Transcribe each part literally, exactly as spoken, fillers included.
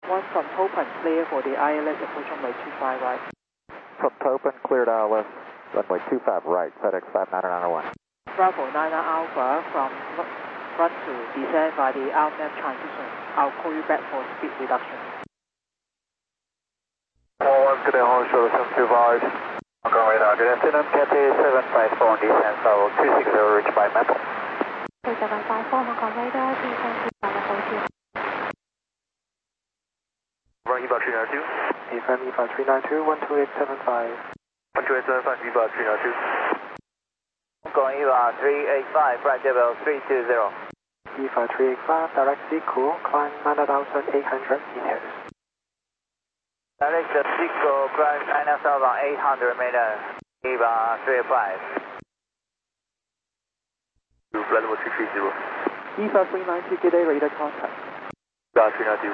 One from Topan, clear for the I L S approach runway two five right. From Topan, cleared I L S, runway two five right, FedEx five nine nine one. Bravo nine nine Alpha from front to descend by the R M A P transition. I'll call you back for speed reduction. one, good day, hold short seven two five. Okay, radar, good afternoon, Cathay seven five four on descent level two six zero, reached by Maple. seven five four, Hong Kong radar, descent to level two. Run E V A three nine two. E F M E V A three nine two, one two eight seven five. one two eight seven five, E V A three nine two. Hong Kong E V A three eight five, right level three two zero. E V A three eight five, direct Zico, climb nine thousand eight hundred meters. Direct Zico, climb nine thousand eight hundred meters, E V A three eight five. To flight level three three zero. E V A three nine two, good day, radar contact. E V A three nine two.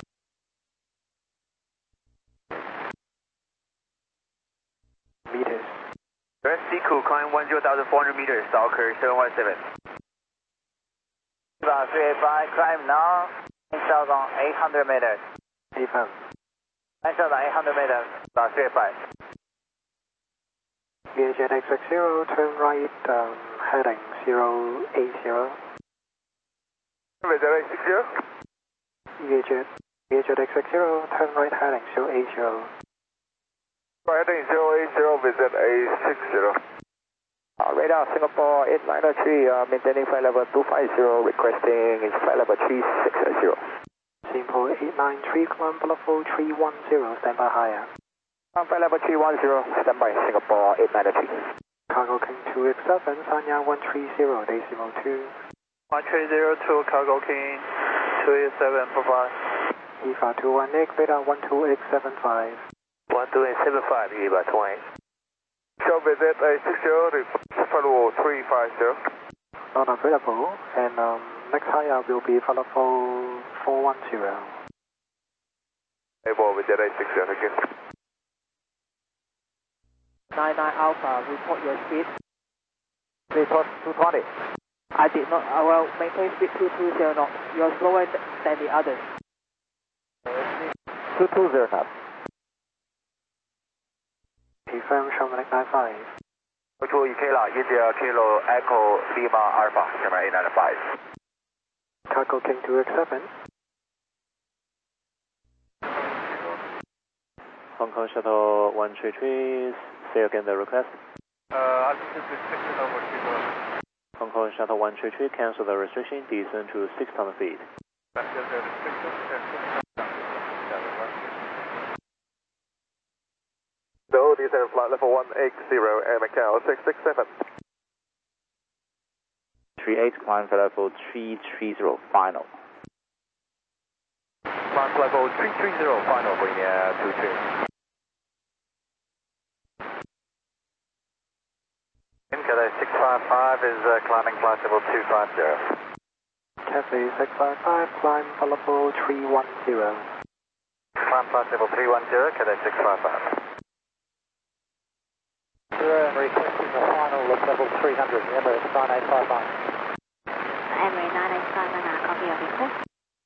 Meters. Direct Zico, climb one zero thousand four hundred meters, Stalker seven one seven. E V A three eight five, climb now nine thousand eight hundred meters. E F M. nine thousand eight hundred meters, E V A three eight five. Vietjet X X zero, turn right, um, heading zero eight zero. Vietjet X X zero. Vietjet, Vietjet X X zero, turn right, heading zero eight zero. Right heading zero eight zero, Vietjet A six zero. Uh, radar Singapore eight nine three, uh, maintaining flight level two five zero, requesting flight level three six zero. Simple eight nine three, climb level three one zero, stand by higher. Climb flight level three one zero, stand by Singapore eight nine three. Cargo King two X seven, Sanya one three zero, decimal two. one three zero two, Cargo King two eight seven, provide. E V A two one eight, radar one two eight seven five. one two eight seven five, E V A two one eight. Show Vietjet A six zero, flight level three five zero. Not available, and um, next higher will be flight level four one zero. Able Vietjet A six zero, again. nine nine Alpha, report your speed. Report two twenty. I did not, uh, well, maintain speed two two zero knots. You're slower than the others. two two zero knots. Confirm Chamonix nine five. Control E K 啦，一隻 Kilo Echo Lima Alpha, camera eight nine five. Cargo King two X seven. Hong Kong Shuttle one three three, say again the request. Uh, altitude restriction over zero. Hong Kong Shuttle one three three, cancel the restriction, descend to six thousand feet. Cancel the restriction, So, descend flight level one eight zero, Air Macau six six seven. three eight, climb for level three three zero, final. Climb level three three zero, final, bring air two three. Cathay six five five is uh, climbing flight level two five zero. Cathay six five five, climb for level three one zero. Climb flight level three one zero, Cathay six five five. Requesting the final of level three hundred, Emirates nine eight five nine. Emirates nine eight five nine, copy your request.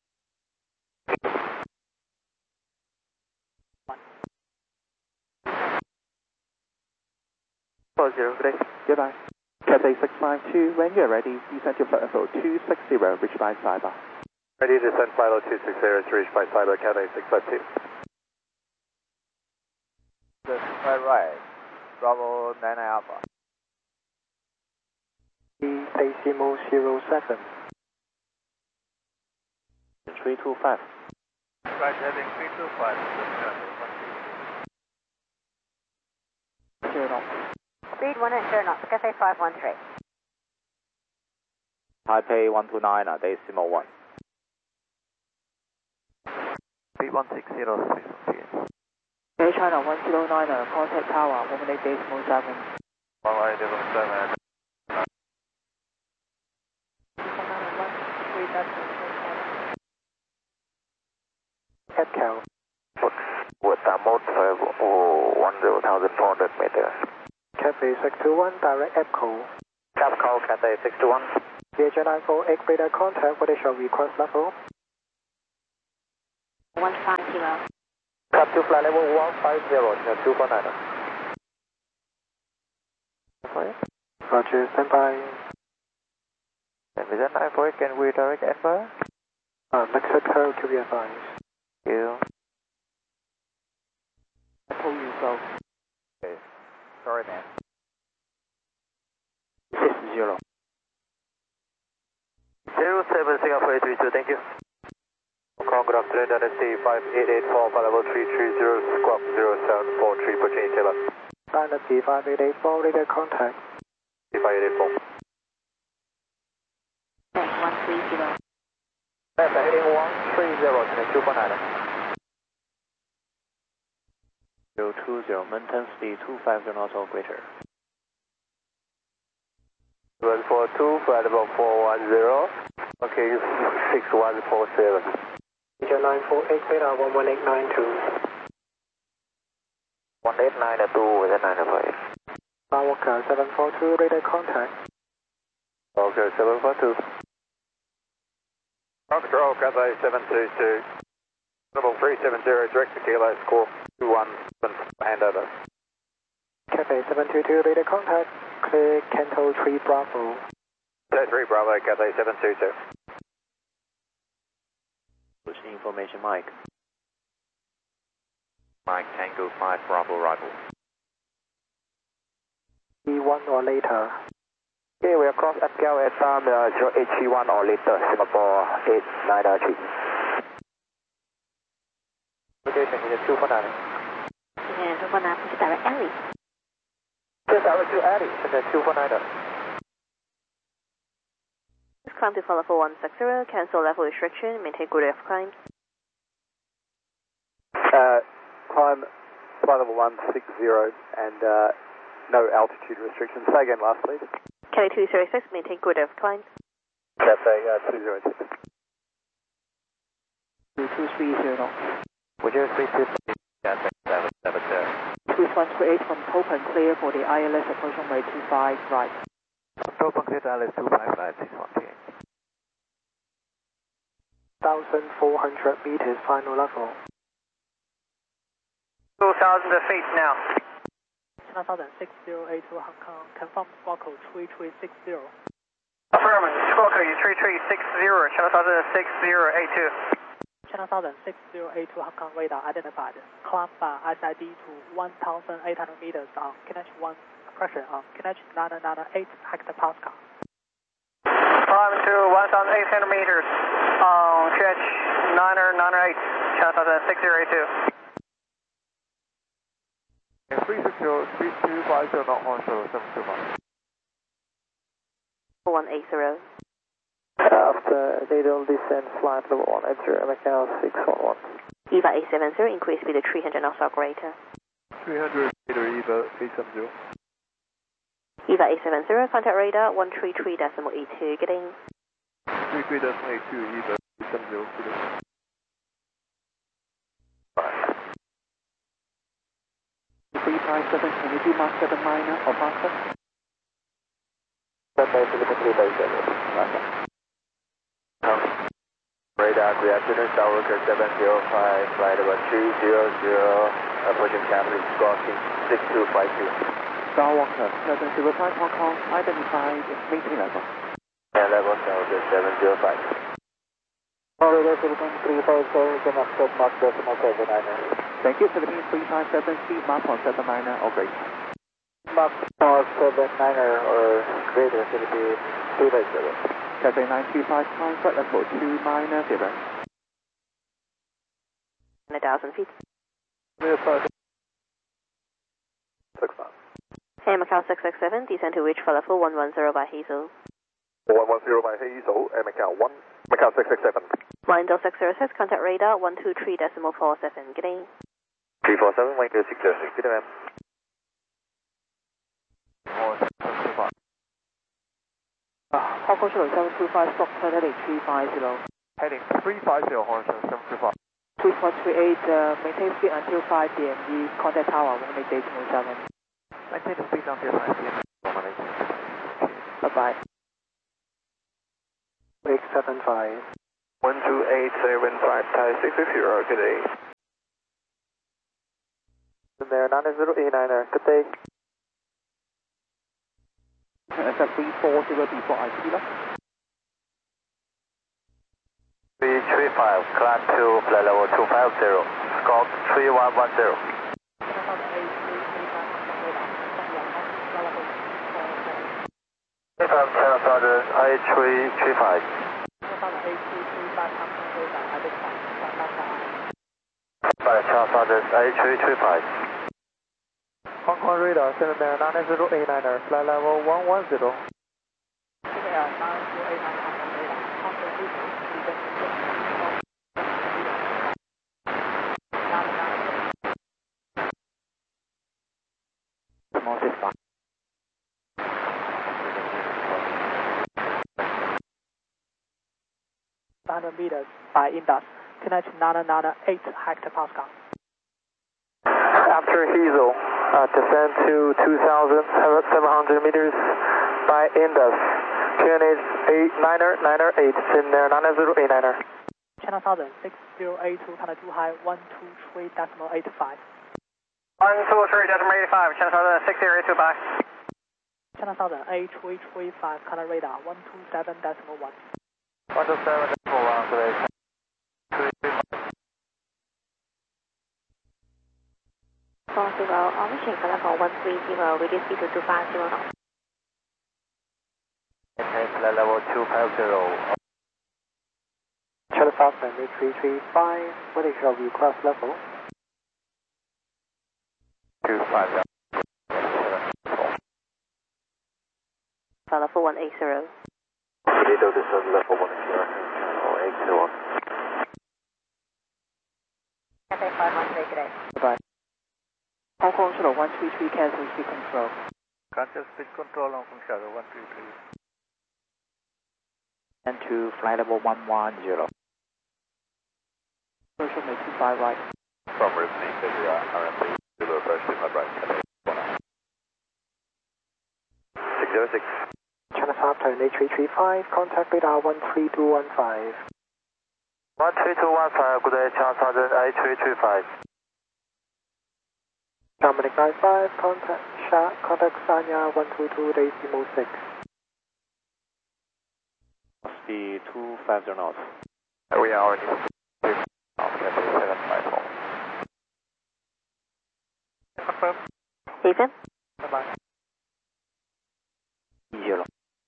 four zero, good day. Goodbye. Cathay six five two, when you're ready, descend to flight level two six zero, reached by Cyber. Ready to descend flight level two six zero to reach by Cyber, Cathay six five two. Right, right. Bravo nine nine Alpha. Decimal zero seven. three two five. Right, heading three two five. Zero knots. Speed one and zero knots, Cathay five one three. Taipei one two nine, decimal one. Speed one six zero, six one Air China one zero nine, contact tower, one eight decimal seven. one eight decimal seven. Headcount. With a mode for one zero thousand four hundred meters. Cathay six two one, direct EPCO. Cap call, Cathay six two one. Vietjet nine four eight, radar contact, what is your request level? one five zero. Cap to flight level one five zero, two four nine. Roger, stand by. And with that nine four eight, can we direct Empire? Uh, next sector to be advised. Thank you. I told you so. Okay. Sorry, man. six zero. zero seven Singapore eight three two, thank you. Hong Kong, good afternoon, Dynasty five eight eight four, flight level three three zero, squawk zero seven four three, Virginia Taylor. Dynasty five eight eight four, radar contact. five eight eight four. Bank one three zero. That's heading one three zero, two four nine. zero two zero, maintain speed two five zero knots or greater. one four two, flight level four one zero. Okay, six one four seven. Major nine four eight, radar one one eight nine two. one eight nine two with a nine five. Skywalker seven four two, radar contact. Okay, seven four two. Ground control, Cathay seven two two. Level three seven zero, direct to Kilo, score two one, hand over. Cathay seven two two, radar contact. Clear Canto three Bravo. three Bravo, Cathay seven two two. Push information, Mike. Mike Tango five Bravo arrival. E one or later. Okay, we are cross at Gal at time uh, zero eight three one or later, Singapore eight nine three. Location is two four nine. And two four nine, please direct alley. Just direct to Addy, and then two four nine. Please climb to follow for one six zero, cancel level restriction, maintain good rate of climb. Uh, climb flight level one six zero and uh, no altitude restrictions. Say again last please. Kelly two zero six, maintain good rate of climb. Cathay uh, two zero six. two two three zero. Would you speak to Cathay seven seven zero? Swiss one three eight from Topen, clear for the I L S approach runway two five right. Topen clear to I L S two five five, six one P. one thousand four hundred meters final level. two thousand feet now. China Southern six zero eight two Hong Kong, confirm squawk code three three six zero. Affirmative, squawk code three three six zero, China Southern six zero eight two. China Southern six zero eight two Hong Kong radar identified. Climb by S I D to one thousand eight hundred meters on Kenneth one, pressure on Kenneth nine nine eight hectopascal. Climb to one thousand eight hundred meters on Kenneth nine nine eight, China Southern six zero eight two. three six zero, three two five zero, not on show, seven two five. one eight zero. After data descent, flight level one eight zero, Macau six one one. EVA eight seven zero, increase speed to three hundred knots or greater. three hundred meter EVA eight seven zero. EVA eight seven zero, contact radar one three three decimal eight two, getting. three three decimal eight two, EVA eight seven zero. three five seven, can you do Mark seven minor or faster? Radar, good afternoon, Skywalker seven zero five, flight level three zero zero, approaching Capital Squawking six two five two. Skywalker seven zero five Hong Kong, identified maintain level. And level Skywalker seven zero five. Radar seventeen three five seven, can accept Mark decimal seven nine. Thank you, seventeen three five seven, speed Mark point seven minor or greater. Mark seven nine or greater, will be two five zero. Cathay nine two five, climb flight level two minor zero. one thousand feet. Six nine. Hey, Macau six six seven, descend to reach for level one one zero by Hazel. one one zero by Hazel, and Macau one, Macau six six seven. Line Del six zero six, contact radar one two three decimal four seven, getting. three four seven, Wing six zero six, get him. Hong Kong Sugar seven two five, stop heading three five zero. Heading three five zero, Hong Kong seven two five. Swiss one three eight, uh, maintain speed until five D M E, contact tower one eight eight seven. Maintain the speed until five D M E. Bye bye. Wake seven five. one two eight seven five Thai six six zero, good day. There, nine zero eight niner, good day. S F three four zero before I P left. three three five, climb to flight level two five zero, scope three one one zero. From Channel Southern A three three five. By Channel Southern A three three five. Hong Kong radar, seven there, nine zero eight niner, flight level one one zero. Small system. one hundred meters by Indus, Q N H nine nine eight hectopascal. After Hazel, uh, descend to two thousand seven hundred meters by Indus, Q N H eight niner niner eight, in there nine zero eight niner. Channel Southern six zero eight two, Channel two high one two three decimal eight five. one two three decimal eight five, Channel Southern six zero eight two, bye. Channel Southern A three three five, color radar one two seven decimal one. one two seven decimal one, today. four zero, on reaching flight level one three zero, reduce speed to two five zero knots. Okay, flight level two five zero. Channel Southern A three three five, what is your view class level? two five zero. Flight level one eight zero. Toledo, this is level one eight zero, channel eight zero. Cathay five one three, good day. Bye-bye. Hong Kong Shuttle one three three, cancel speed control. Cancel speed control on Hong Kong Shuttle one three three. And to flight level one one zero. Social make two five right. From Ripley, February, R M B, zero approach two five right, Cathay one nine. six zero six. Channel Southern A three three five, contact radar one three two one five. one three two one five, good day, Channel Southern A three three five. Dominic nine five, contact Sha, contact Sanya one two two decimal six. Speed two five zero knots. We are already on Cathay seven five four. Confirm. Ethan? Bye-bye. Zero.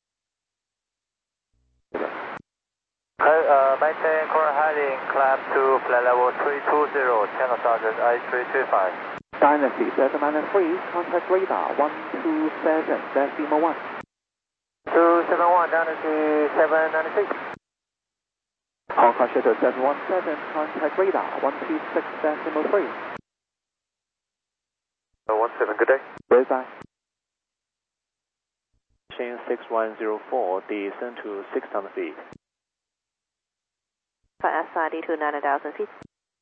Uh, maintain core heading, climb to flight level three two zero, Channel Southern A three three five. Dynasty seven nine three, contact radar one two seven decimal one. two seven one, Dynasty seven nine six. Hong Kong Shuttle seven one seven, contact radar one two six decimal three. one seven, good day. Goodbye. Chain six one zero four, descend to six thousand feet. For S I D to nine thousand feet.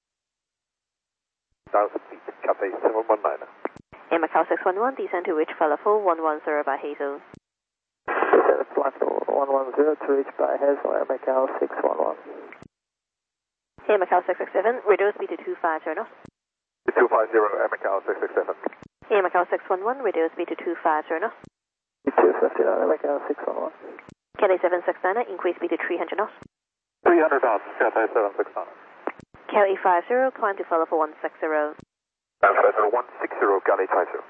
one thousand feet, Cathay seven one nine. In Macau six one one, descend to reach flight level one one zero by Hazel. Flight level one one zero to reach by Hazel, Air Macau six one one. In Macau six six seven, reduce speed to two five zero knots. two five zero, Air Macau six six seven. In Macau six one one, reduce speed to two five zero knots. two fifty-nine, Air Macau six one one. Cathay seven six nine, increase speed to three hundred knots. three hundred knots, Cathay seven six nine. Cal eight five zero, climb to flight level one six zero. Level one six zero, Gal eight five zero.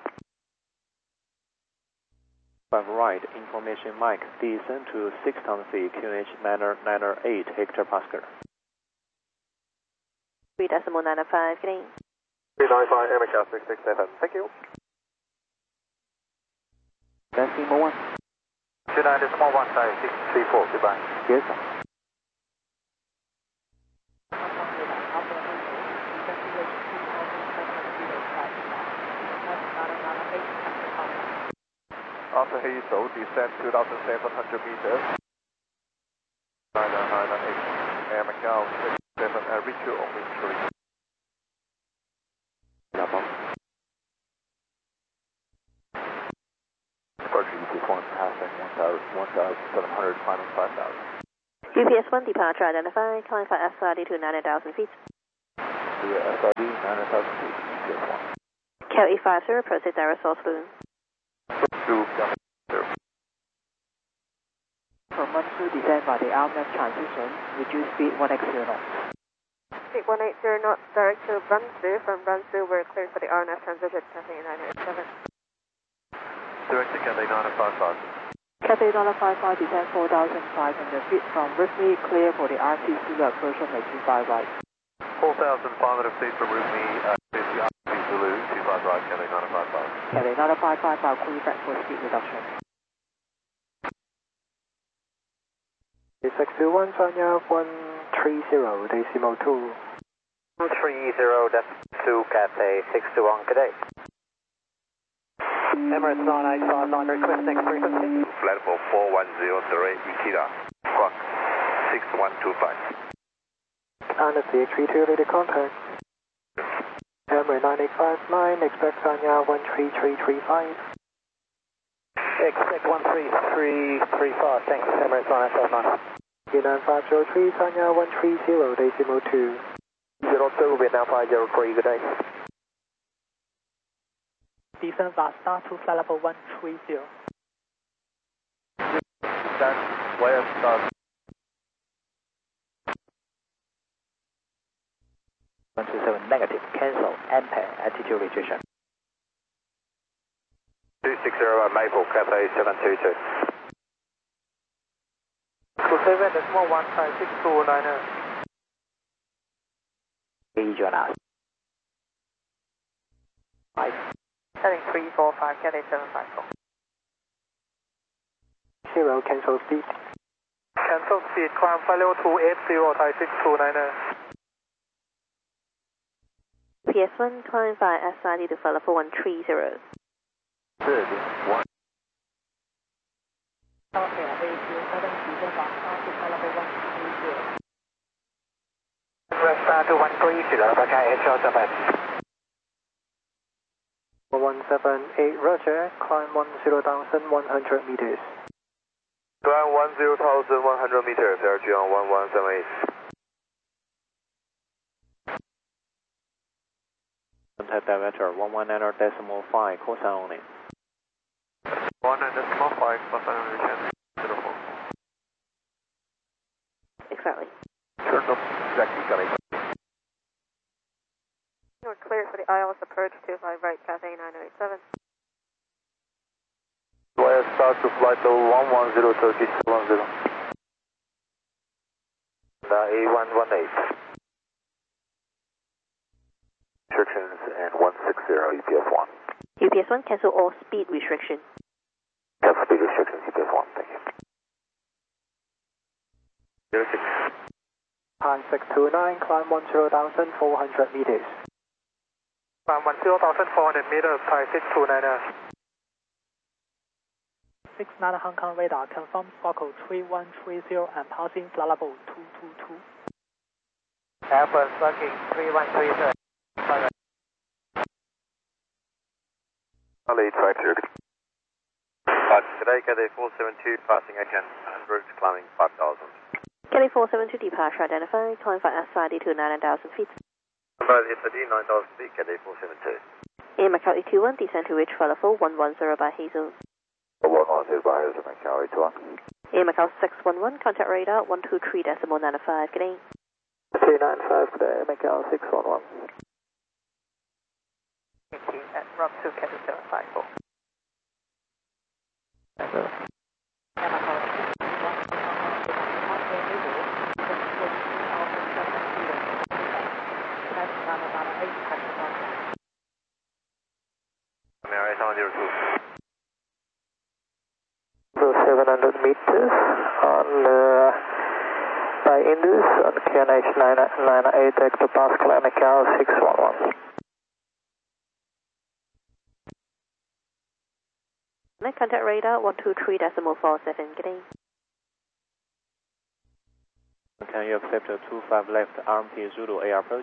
five right, information Mike, descend to six thousand feet, Q N H nine nine eight hectopascal. three decimal nine five, getting. three nine five, Air Macau six six seven, thank you. Decimal one. two nine decimal one five six three four, goodbye. Yes, sir. After Hazel, descend two thousand seven hundred meters. nine nine eight, Air Macau six seven, and reach you on wind three. Departure equals one passing one thousand seven hundred, climbing five thousand. U P S one departure identified, climb for S R D to nine thousand feet. To S R D nine thousand feet, U P S one. Cal eight five zero, proceed direct source balloon. Two, zero. From one two, descend by the R M F transition, reduce speed one eighty knots. Speed one eighty knots, direct to Brunswick. From Brunswick, we're cleared for the R N F transition, Cathay nine eight seven. Direct to Cathay nine five five. Cathay nine five five, descend four thousand five hundred feet from Rufme, clear for the R T Zulu approach runway two five right. four thousand five hundred feet from Rufme, uh, is the R T Zulu, two five right, Cathay nine five five. Cathay nine five five, I'll call you back for speed reduction. six two one, Sanya one three zero, decimal two. one three zero, that's two, Cathay six two one, good day. Emirates nine eight five nine, request next frequency. Flight for four one zero three, Ikeda, Squawk six one two five. And the C H three two ready contact. Emirates nine eight five nine, expect Sanya one three three three five. Expect one three three three five, thanks, Emirates nine eight five nine. U nine five zero three, Sanya one three zero, decimal two. zero two, Vietnam five zero three, good day. Descend Vasta to flight level one three zero. That's where start. one two seven negative, cancel, ampere, attitude rejection. two six zero, Maple, Cathay seven two two. two seven, decimal one five six two nine. Regional. five. Heading three four five, Cathay seven five four. Zero, cancel speed. Cancel speed, climb flight level two eight zero, Thai six two nine. P S one, climb via S R D to flight level one three zero. Good, one. Okay, A Q seven, descend Vasta to flight level one three zero. Vasta to one three zero, Sky H O seven. one seven eight, Roger, climb one zero thousand one hundred meters. Climb one zero thousand one hundred meters, R G on one one seven eight. Contact diameter one one nine decimal five, cosine only. one decimal five, cosine revision, zero four. Exactly. Turn off, exactly, Cathay. We're cleared for the I L S approach two five right, Cathay nine eight seven. Wire start to flight level one one zero, Turkish one zero. The A one one eight. Restrictions and one six zero, U P S one. U P S one, cancel all speed restriction. Cancel speed restrictions, U P S one, thank you. zero six. Han six two nine, climb one zero thousand four hundred meters. Climb one zero thousand four hundred meters, Thai six two nine. six nine Hong Kong radar, confirm Sparkle three one three zero and passing flight level two two two. Alpha, Sparking three one three zero. Late five zero. Uh, today, Cathay four seven two, passing again, and route climbing five thousand. Cathay four seven two, departure identified, climb for S R D to nine thousand feet. Number S R D nine thousand feet, Cathay four seven two. Air Macau eight two one, descend to reach flight level one one zero by Hazel. one one zero by Hazel, Macau eight two one. Air Macau six one one, contact radar one two three decimal nine five, good day. three nine five, today, Macau six one one. At Rob two, Cathay seven five four. So seven hundred meters on uh, by Indus on Q N H nine eight hectopascal Macau six one one. Contact radar one two three decimal four seven, good day. Can you accept a two five left R M P Zulu A approach?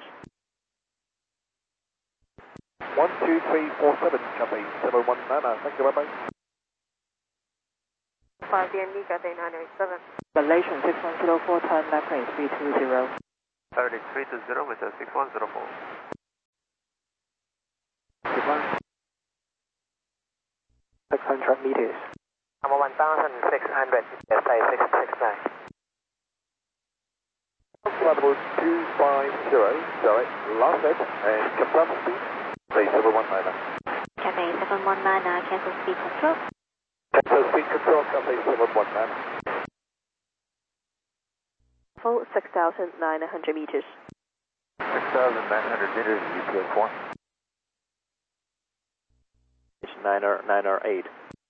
one two three four seven, Cathay seven one nine, thank you very much. five D M E, Cathay nine eight seven. Malaysian six one zero four, turn left range three two zero. Thirty three to zero with a six one zero four. six hundred meters. Number one thousand six hundred, S I six six nine. Level two five zero, sorry, last set, and confirm speed, three seven one nine. Cathay seven one nine, cancel speed control. Cancel speed control, Cathay seven one nine. Full six thousand nine hundred meters. six thousand nine hundred meters, U P S one. It's niner niner eight.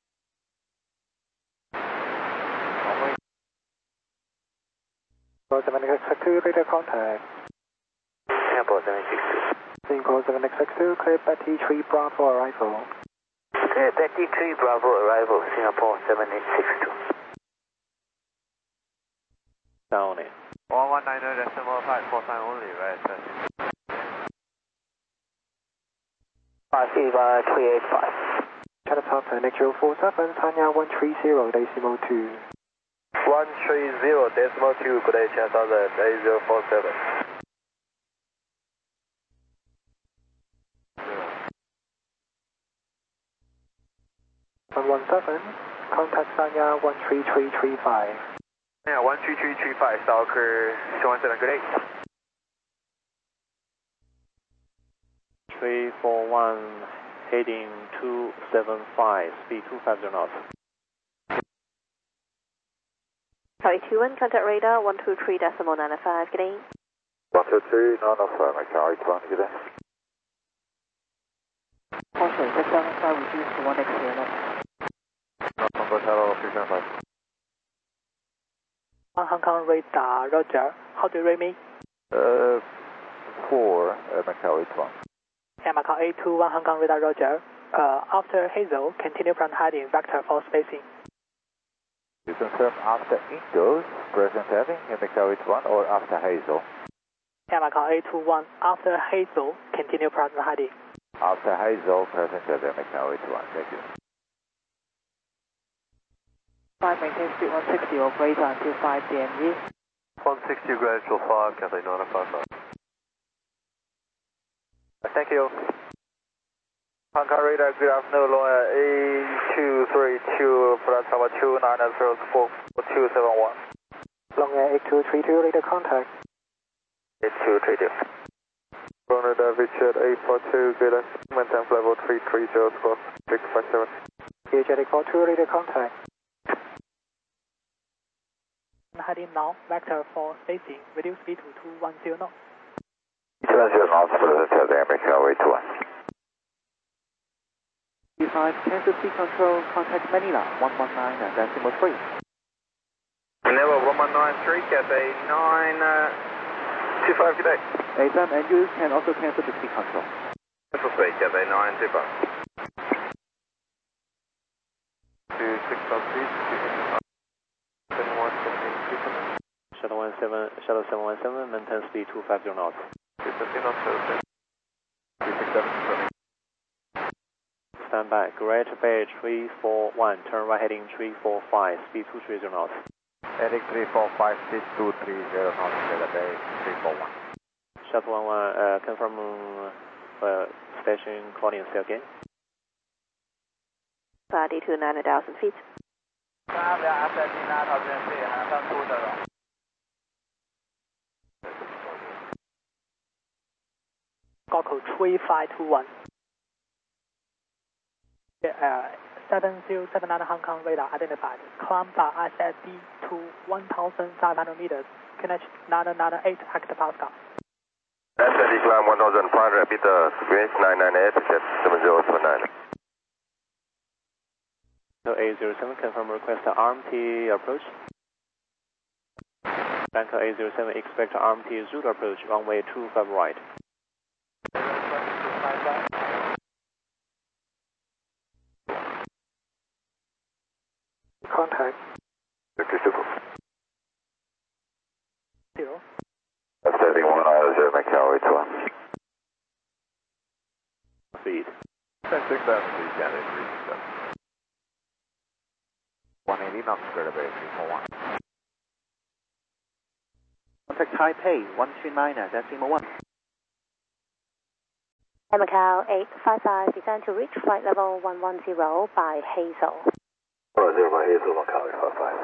seven six two, radar contact. Singapore seven six two. Singapore seven six two, clear Betty three Bravo arrival. Clear Betty three Bravo arrival, Singapore seven eight six two. Down it. one one nine zero decimal five, four sign only, right? five Eva three eight five. Channel Papa, Nick zero four seven, Tanya one three zero, decimal two. one three zero decimal two, good day, ten thousand, A zero four seven. one one seven, contact Sanya one three three three five. Yeah, one three three three five, Stalker two one seven, good day. three four one, heading two seven five, speed two five zero knots. Sorry, two one, contact radar one two three decimal nine five, good day. one two three, nine oh five, Macau eight one, good day. Caution, six seven five reduced to one X zero. Number hello, three seven five. On Hong Kong radar, Roger. How do you rate me? Uh, four, uh, Macau eight one. Yeah, Macau eight two one, Hong Kong radar, Roger. Uh, after Hazel, continue from heading, vector for spacing. You confirm after Ingles, present heading in Macau eight one, or after Hazel? Yeah, Macau eight two one, after Hazel, continue from heading. After Hazel, present heading Macau eight one, thank you. five maintain speed one sixty, operator until five D M E. one sixty gradual five, Cathay nine five five. Thank you. Hong Kong radar, good afternoon, Lawyer A two three two, flight number two nine zero four two seven one. Long Air eight two three two, radar contact. eight two three two. Long radar, Richard eight four two, good afternoon, maintain level three three zero square six five seven. H eight four two, radar contact. Heading now, vector for spacing, reduce speed to two one zero knots. two one zero knots, present heading Macau eight one. B five, cancel speed control, contact Manila one one nine and decimal three. Manila one one nine three, Cathay nine two five, good day. A S M and you can also cancel the speed control. Cancel speed, Cathay nine two five. two six on speed, seven one seven eight, Shuttle one seven, Shuttle seven one seven, maintain speed two five zero knots. two fifteen on seven. two six seven, Stand by. Great Bay three four one, turn right heading three four five, speed two three zero knots. Heading three four five, speed two three zero knots, Greater Bay three four one. Shuttle one one, uh, confirm uh, station calling again. Body to nine thousand feet. Gauco three five two one. Uh, seven zero seven nine Hong Kong radar identified. Climb by S S D to one thousand five hundred meters. K N H nine nine eight hectopascal. S S D climb one thousand five hundred meters, Greenwich nine nine eight, jet seven zero seven nine. So eight zero seven, confirm request R M T approach. Banker eight zero seven, expect R M T Zulu approach, runway two five right. Contact. Zero. Ascending one nine zero, Macau eight one. Speed. six thousand feet, Cathay three six seven. one eighty. eighty knots, Greater Bay three four one. Contact Taipei, one two nine decimal one. Macau eight five five, descend to reach flight level one one zero by Hazel. one zero by Hazel, Macau eight five five.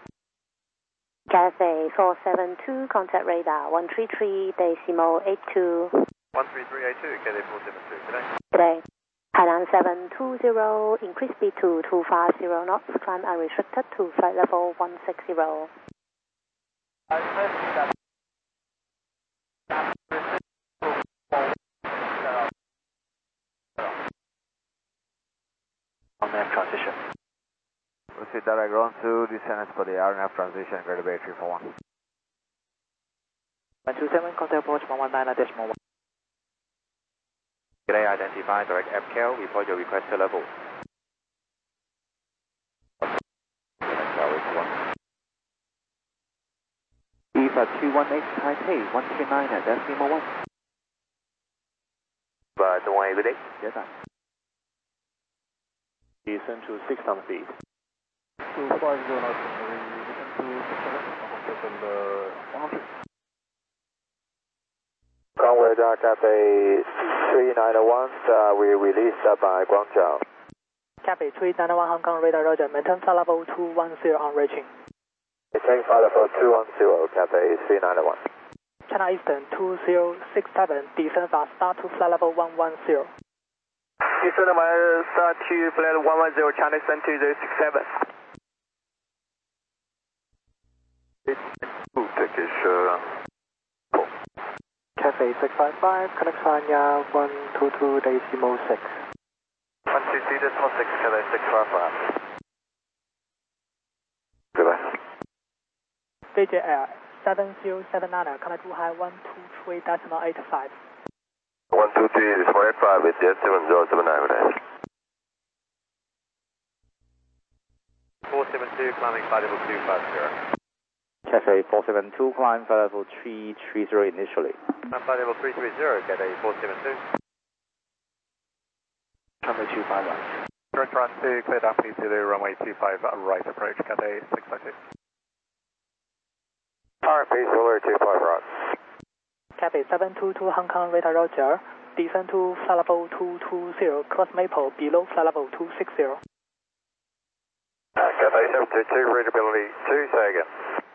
Cathay four seven two, contact radar one three three decimal eight two. one three three eight two, Cathay four seven two, today. Today. Hainan seven two zero, increase speed to two five zero knots, climb unrestricted to flight level one six zero. R N F transition. Proceed direct ground to descend for the R N F transition, Greater Bay three four one. one two seven, contact approach one one nine decimal one. Today identify direct F K L, report your requested level. EVA two one eight Taipei, one two nine decimal one. But the one every day? Yes, sir. Descend to six thousand feet. two five zero knots, descend to six thousand, one hundred. Conway Cathay three nine one, uh, we released uh, by Guangzhou. Cathay three nine one Hong Kong radar, roger. Maintain flight level two one zero on reaching. Maintain flight level two one zero, Cathay three nine one. China Eastern two zero six seven, descend fast, start to flight level one one zero. Eastern start to flight level one one zero, China Eastern two zero six seven. Turkish, uh, Cathay six five five, connect Sanya one two two decimal six. one two two decimal six, Cathay six five five. Goodbye. V J L seven zero seven nine, connect Wuhan one two three decimal eight five. one two three decimal eight five, it's jet seven zero seven nine, today. four seven two, climbing flight level two five zero. Cathay four seven two, climb flight level three three zero initially. Climb flight level three three zero, Cathay four seven two. Runway two five right. Direct run to clear down P zero, runway two five right approach, Cathay six five two. R P Solar two five right. Cathay seven two two Hong Kong radar, roger. Descend to flight level two two zero, cross Maple, below flight level two six zero. Uh, Cathay seven two two, readability two, say again.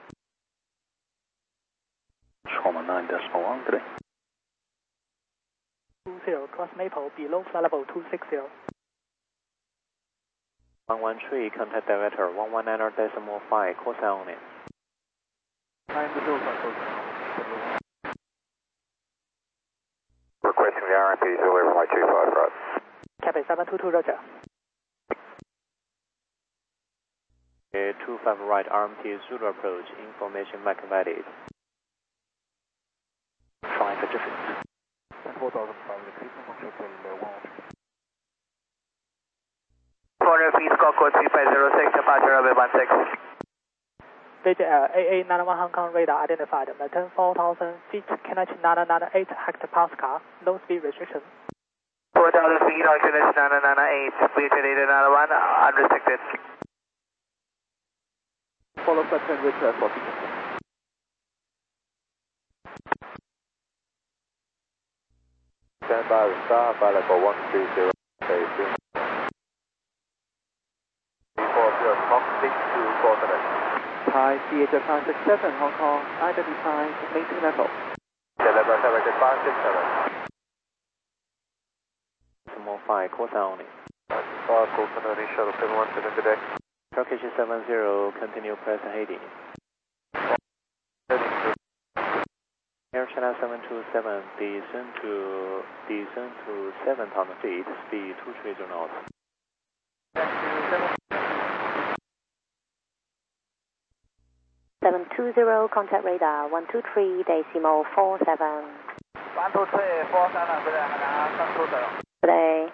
Trauma nine decimal one today. two zero, cross Maple, below flight level two six zero. one one three, contact director one one nine decimal five, call sign only. Requesting the R M P Solar runway two five right. Cathay seven two two, roger. Uh, two five right, R M T Zulu approach, information mic valid. Flying Pacific. four thousand five hundred feet, contact one one three. four hundred feet, squawk code three five zero six, departure runway one six. V J L A A nine one Hong Kong radar identified, maintain four thousand feet, K N H nine nine eight hectopascal, no speed restriction. four thousand feet, K N H nine nine eight, V J eight nine one, unrestricted. Follow flight ten with uh, forty. Stand by the star, flight level one three zero, Cathay three. four zero, Fox six two four seven. Thai C H five six seven, Hong Kong, identified, maintain level. Level seven five six seven. Decimal five, call sign only. Star, call sign only, shuttle seven one seven, good day. Turkish seven zero, continue press heading. Air China seven two seven, descend to, descend to seven thousand feet, speed two three zero knots. seven two zero, contact radar one two three decimal four seven. one two three four seven, good day, seven two zero. Today.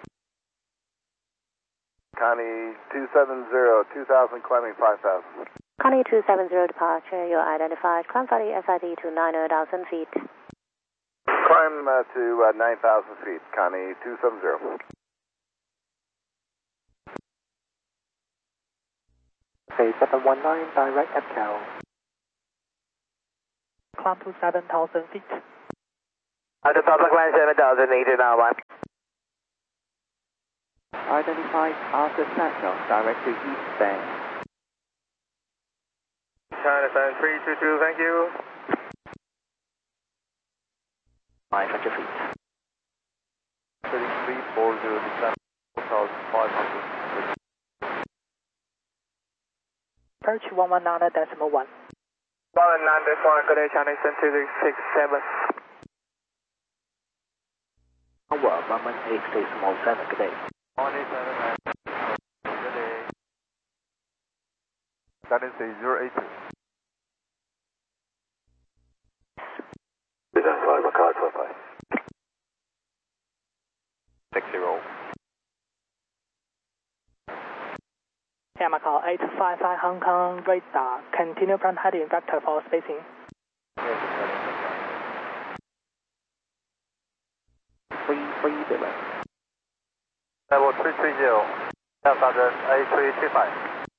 Connie two seven zero, two thousand, climbing five thousand. Connie two seven zero, departure, you're identified, climb for the S I D to nine thousand feet. Climb uh, to uh, nine thousand feet, Connie two seven zero. Okay, seven one nine, direct EPCO. Climb to seven thousand feet. At the public line seven thousand, needed now one. Identified Arthur Sentinel, direct to East Bend. China seven three two two, thank you. five hundred feet. thirty-three forty, descend four thousand five hundred. Approach one one nine decimal one. one nine decimal one, good day, China seven two six seven. Tower one one eight decimal seven, good day. one eight seven nine, good day. That is a zero eight two. Descend five, Macau twelve five. six zero. Air Macau eight five five Hong Kong radar. Continue front heading vector for spacing. Three three zero. Level three three zero. Air Sergeant A three two five.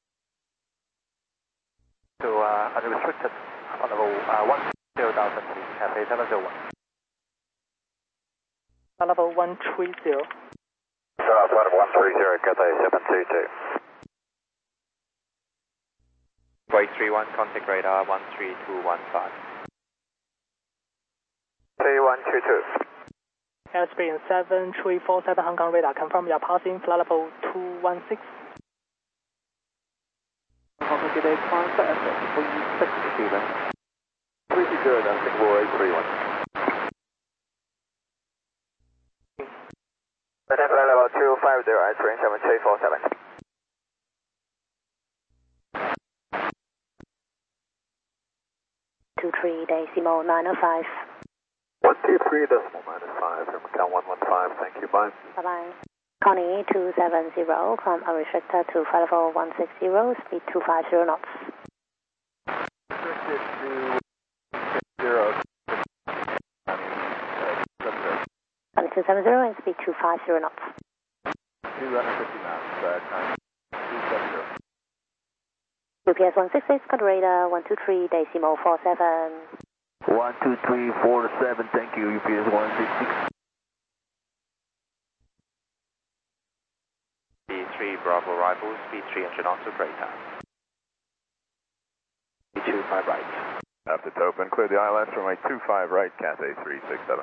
To uh, unrestricted on level uh, one zero thousand feet, Cafe seven zero one. Level one three zero. South one three zero, Cathay seven two two. Break three one, contact radar one three two one five. three one two two. Airspeed seven three four seven Hong Kong radar. Confirm you're passing flight level two one six. Hong Kong, good day, climb for effort, three six zero. Pretty good, I think we're eight three one. Flight level two five zero, Ice seven three four seven. two three decimal nine oh five. one two three decimal minus five, Macau one one five, thank you, bye. Bye-bye. Connie two seven zero, climb unrestricted to flight level one six zero, speed two five zero knots. Restricted to zero. Connie two seven zero and speed two five zero knots. two hundred fifty knots, uh, time two seven zero. U P S one six six, got radar one two three decimal four seven. one two three four seven, thank you, U P S one six six. B three Bravo Rifle, speed three hundred knots to radar. two five right. After to open, clear the I L S runway two five right, Cathay three six seven.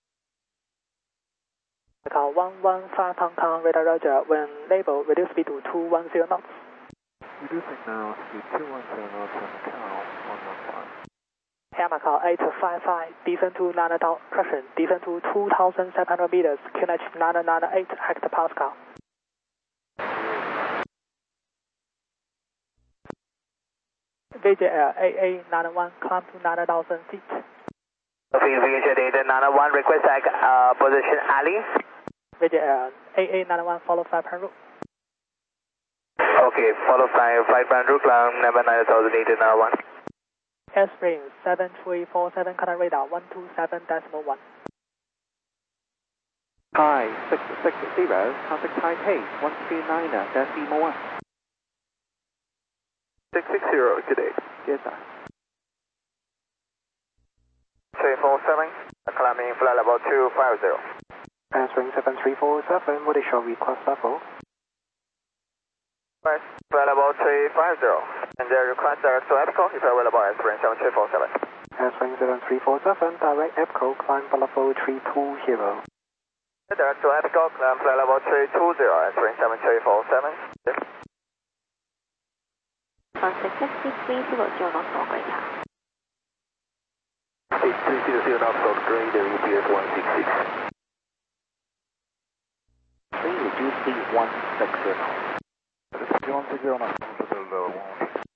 Macau one one five Hong Kong radar roger. When labeled, reduce speed to two one zero knots. Reducing now, speed two one zero knots on Macau one one five. Air Macau eight five five, descend to nine thousand, correction, descend to two thousand seven hundred meters, Q N H nine nine eight hectopascal. V J L A A nine one, climb to nine thousand feet. V J data nine one, request tag, uh, position Ali. V J L A A nine one, follow flight plan route. Okay, follow flight, flight plan route, climb number nine thousand eight nine one. Airspeed seven three four seven, contact radar one two seven decimal one. Hi, six six zero, contact Taipei, one three nine decimal one. six six zero, good day. Yes, sir. three four seven, climbing flight level two five zero. Answering seven three four seven, what is your request level? Right, flight level three five zero. And the request direct to EPCO, if available, answering seven three four seven. Answering seven three four seven, direct EPCO, climb for level three two zero. Direct to EPCO, climb flight level three two zero, answering seven three four seven. one six six, speed three zero zero knots for radar. Speed three zero zero knots for radar, U P S one six six. Three reduce speed one six zero. one six zero knots, to the low one.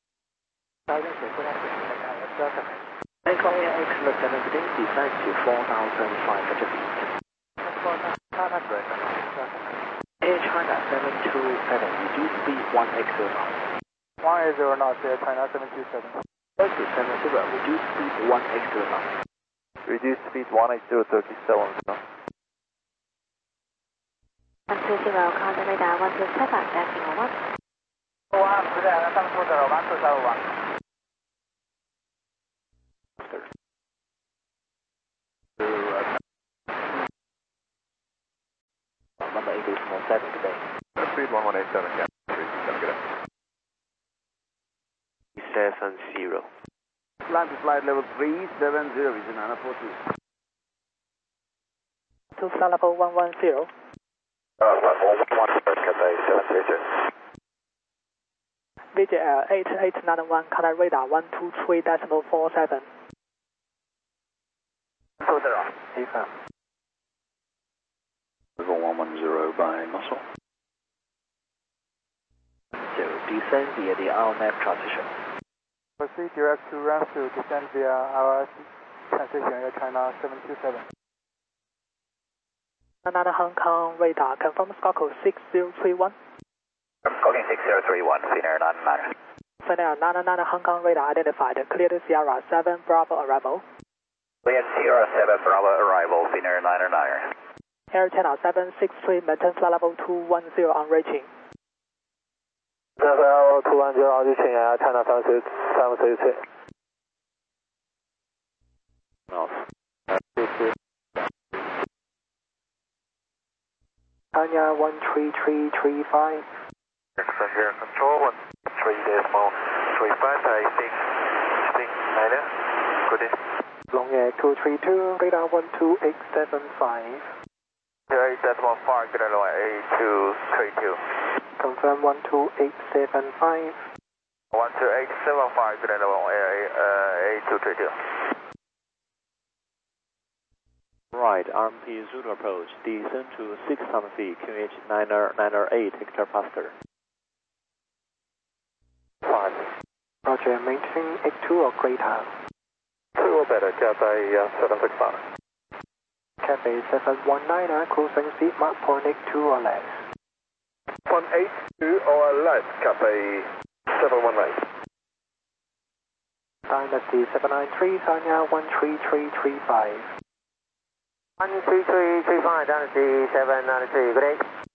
Echo Air X Lieutenant today, descend to four thousand five hundred feet. Air China seven two seven, reduce speed one eight zero knots. one eight zero knots, Air China seven two seven. Echo seven zero, reduce speed one eight zero knots. Reduce speed one eight zero thirty-seven knots. one two zero, contact radar one two seven decimal one. one, seven two zero, one two seven one. Number eight is more seven today. Speed one one eight seven, yeah. Get it. Seven zero. Climb to flight level three seven zero, is nine four two. To flight level one one zero. Uh, one one one, Cathay seven three two. V J L eight eight nine one, contact radar one two three decimal four seven. two zero. Affirm. Level one one zero by muscle. So descend via the R M F transition. Proceed direct to ramp to descend via our transition Air China seven two seven. Another Hong Kong radar, confirm score code six zero three one. Calling six zero three one, Finnair nine nine. Finnair nine nine Hong Kong radar identified, clear to Sierra seven Bravo arrival. Clear Sierra seven Bravo arrival, Finnair nine nine. Air China seven six three, maintain flight level two one zero on reaching. Level two one zero on reaching, Air China seven three three. North. Tanya one three three three five. Passenger control one three decimal three five five six six nine. Good day. Long Air two three two, radar one two eight seven five. eight decimal five, good day, eight two three two. Confirm one two eight seven five. one two eight seven five, good day, eight two three two. Right, R M P Zulu approach, descend to six thousand feet, Q H nine eight hectopascal. five. Roger, maintain eight two or greater. two or better, Cathay uh, seven six five. Cathay seven one nine, cruising speed Mach point eight two or less. one eight two or less, Cathay seven one nine. Dynasty seven nine three, Tanya one three three three five. one three three three five, Dynasty seven nine three, good day.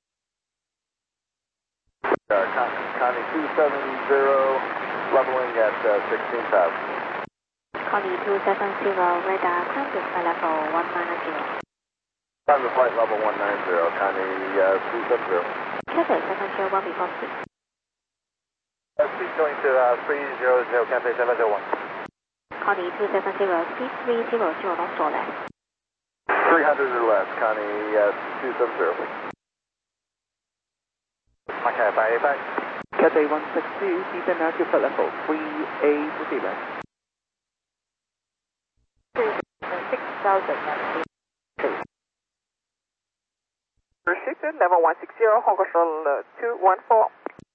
Uh, Connie two seven zero, leveling at uh, sixteen thousand. Connie two seven zero, radar, climb to flight level one nine zero. Climb to flight level one nine zero, Connie uh, two seven zero. Cathay seven zero one before speed. Uh, speed going to uh, three zero zero, Cathay seven zero one. Connie two seven zero, speed three zero zero knots or less. three hundred or less, Connie uh, two seven zero. Okay, bye, bye. Cathay one six two, descend now to flight level three eight zero. six thousand. Restricted, level one six zero, Hong Kong Shuttle uh, two one four.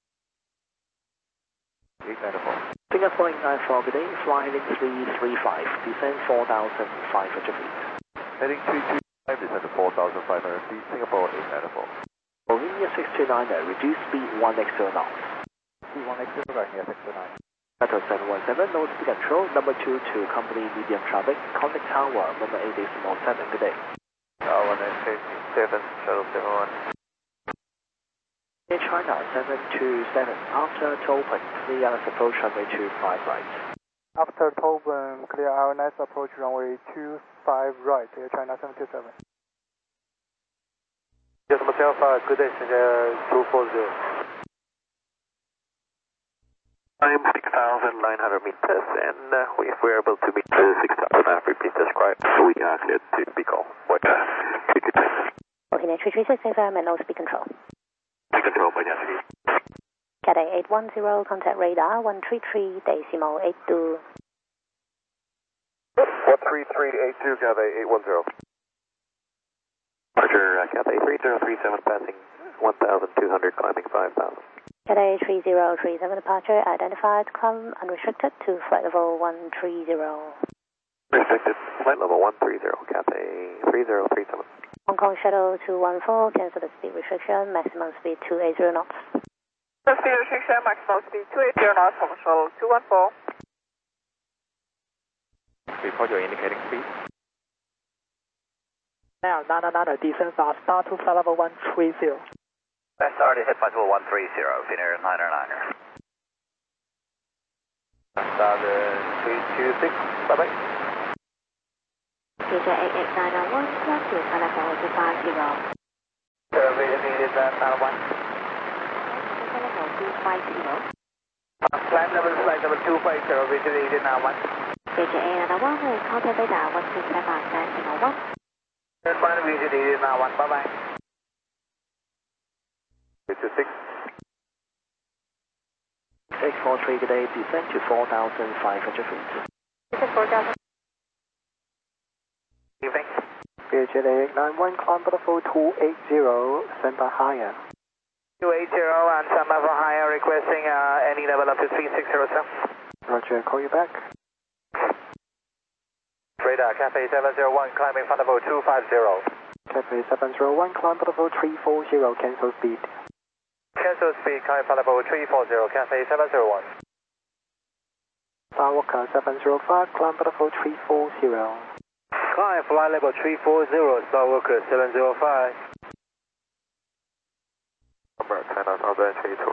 Singapore eight nine four, good day, fly heading three three five, descend four thousand five hundred feet. Heading three two five, descend to four thousand five hundred feet, Singapore eight nine four. Slovenia six two nine, reduce speed one extra knots. Speed one extra, right here, six two nine. Metal seven one seven, no speed control, number two two, company medium traffic, contact tower, number eight is small seven, good day. Tower nine seven, shuttle seven one. Air China seven two seven, after Tolpan, clear approach runway two five right. After Tolban, clear our next approach runway two five right, Air China seven two seven. Yes, Hotel five, good day, two four zero. I'm six thousand nine hundred meters, and uh, if we're able to meet uh, six thousand, repeat describe, we are cleared to be called. What? Okay, three three six, affirm and no speed control. Speed control, by Yaski. Cathay eight one zero, contact radar one three three decimal eight two. one three three eight two, Cathay eight one zero. Roger, uh, Cathay three zero three seven, passing one thousand two hundred, climbing five thousand. Cathay three zero three seven, departure identified, climb unrestricted to flight level one three zero. Restricted, flight level one three zero, Cathay three zero three seven. Hong Kong Shuttle two one four, cancel the speed restriction, maximum speed two eighty knots. Speed restriction, maximum speed two eighty knots, Hong Kong Shuttle two one four. Report your indicating speed. Now, Nana Nana, descend fast, start to flight level one three zero. That's already hit by one three zero, Finnair nine nine. one thousand three two six, bye bye. K J eight eight nine zero one, climb to flight level two five zero. Survey needed at nine one. Flight level two five zero. Climb level flight level two five zero, vision needed nine one. K J eight nine one, contact radar one two seven decimal one. Final vision needed nine one, bye bye. three two six. six four three, good day, descend to four thousand five hundred feet. Descend four thousand. Evening. V J eight nine one, climb level two eight zero, stand by higher. two eight zero and some level higher, requesting uh, any level up to three six zero, sir. Roger, call you back. Radar, Cafe seven zero one, climbing flight level two five zero. Cafe seven zero one, climb level three four zero, cancel speed. Cancel speed, climbing flight level three four zero, Cafe seven zero one. Skywalker seven zero five, climb level three four zero. Climb flight level three four zero, Skywalker seven zero five. Number China Southern three two.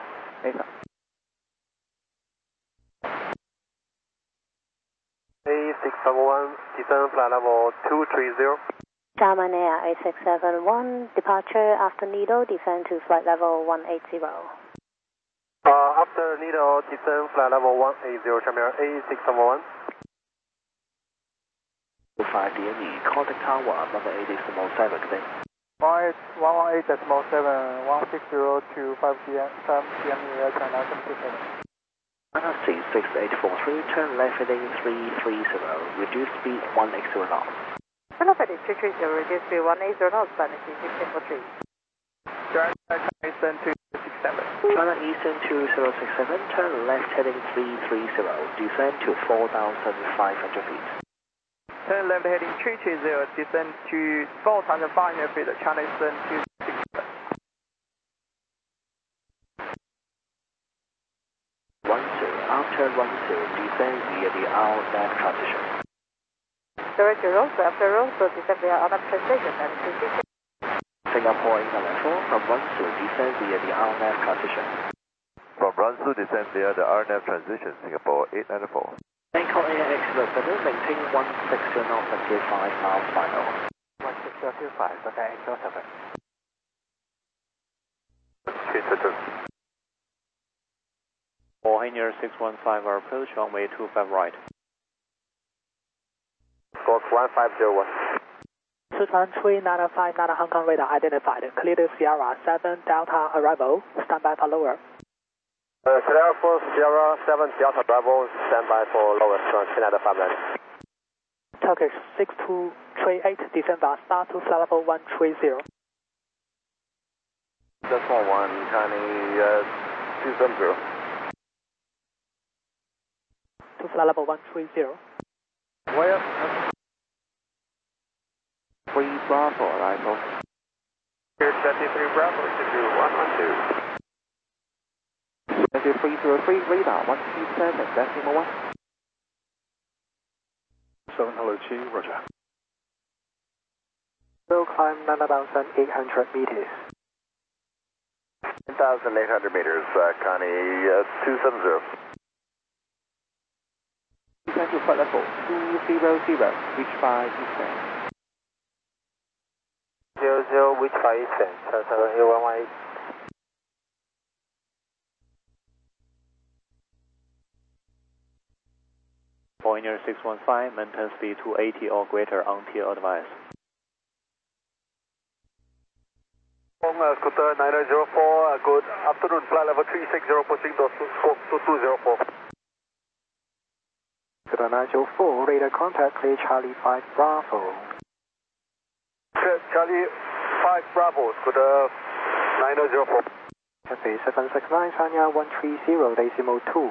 A six seven one, descend flight level two three zero. German Air A six seven one, departure after Nido, descend to flight level one eight zero. Uh, after Nido, descend flight level one eight zero, German A six seven one. five D M E, contact tower, number eight decimal seven, good day. one one eight decimal seven, one six zero to five P M, Air China seven two seven. C six eight four three, turn left heading three three zero, reduce speed one eight zero knots. Turn left heading three three zero, reduce speed one eight zero knots, China C six eight four three. China Eastern two six seven. China Eastern two zero six seven, turn left heading three three zero, descend to four thousand five hundred feet. Turn left heading three two zero, descend to four thousand five hundred feet, China Eastern two six seven. one two, after one two, descend via the R N A V transition. Director Rosso, after Rosso, descend via R N A V transition, that is two six six. Singapore eight nine four, from one two, descend via the R N A V transition. From Ransu, descend via the R N A V transition, Singapore eight nine four. Bangkok Air Express Center, maintain one six zero knots until five miles final. one six zero two five, okay, eight zero seven. three two two. All Hangar six one five are approach runway two five right. Fox one five zero one. Sichuan three nine five nine Hong Kong radar identified. Clear to Sierra seven Delta arrival. Stand by for lower. Uh, clear for Sierra seven Delta arrival. Stand by for lower. Canada five nine. Turkish six two three eight descend by start to flight level one three zero. Decimal one, Chinese uh, two seven zero. To flight level one three zero. Where? Three Bravo arrival. Here twenty-three Bravo to do one one two. three zero three, radar one two seven, decimal one. seven hello Chi, roger. Will climb nine thousand eight hundred meters. one thousand eight hundred meters, uh, Connie uh, two seven zero. Descend to flight level two zero zero, reach by Eastern. zero zero, reach by Eastern, seven seven eight one one eight. Boeing six one five, maintain speed two eighty or greater until advised. Hong uh, Scooter nine zero four, uh, good afternoon, flight level three six zero, proceed to two zero four. Scooter nine zero four, radar contact, clear Charlie five Bravo. Clear Charlie five Bravo, Scooter nine zero four. Cafe seven six nine, China one three zero, decimal two.